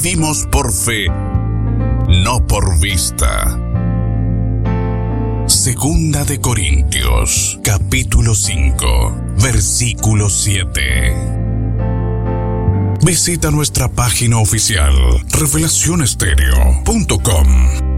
vivimos por fe, no por vista. Segunda de Corintios, capítulo 5, versículo 7. Visita nuestra página oficial revelacionestereo.com.